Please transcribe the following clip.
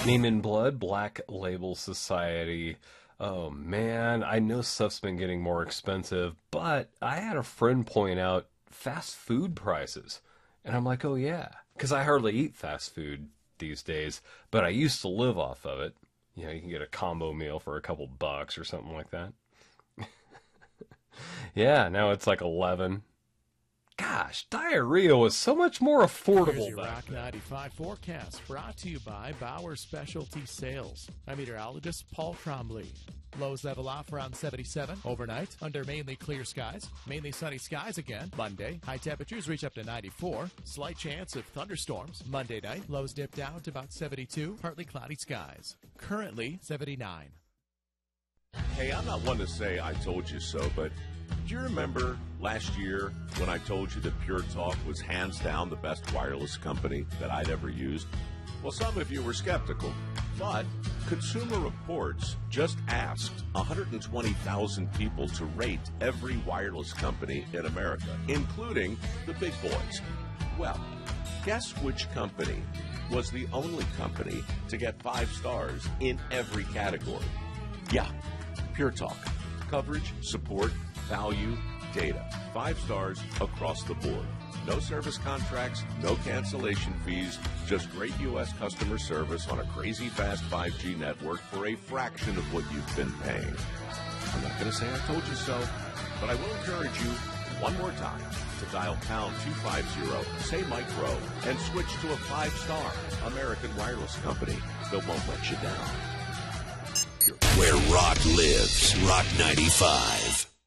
Name in Blood, Black Label Society. Oh man, I know stuff's been getting more expensive, but I had a friend point out fast food prices. And I'm like, oh yeah, because I hardly eat fast food these days, but I used to live off of it. You know, you can get a combo meal for a couple bucks or something like that. Yeah, now it's like 11. Gosh, diarrhea was so much more Here's affordable your back Rock then. 95 forecast, brought to you by Bauer Specialty Sales. I'm meteorologist Paul Trombley. Lows level off around 77 overnight, under mainly clear skies. Mainly sunny skies again Monday. High temperatures reach up to 94. Slight chance of thunderstorms Monday night. Lows dip down to about 72. Partly cloudy skies. Currently 79. Hey, I'm not one to say I told you so, but do you remember last year when I told you that Pure Talk was hands down the best wireless company that I'd ever used? Well, some of you were skeptical, but Consumer Reports just asked 120,000 people to rate every wireless company in America, including the big boys. Well, guess which company was the only company to get 5 stars in every category? Yeah, Pure Talk. Coverage, support, value, data. 5 stars across the board. No service contracts, no cancellation fees, just great U.S. customer service on a crazy fast 5G network for a fraction of what you've been paying. I'm not going to say I told you so, but I will encourage you one more time to dial pound 250, say Micro, and switch to a 5-star American wireless company that won't let you down. Where rock lives, Rock 95.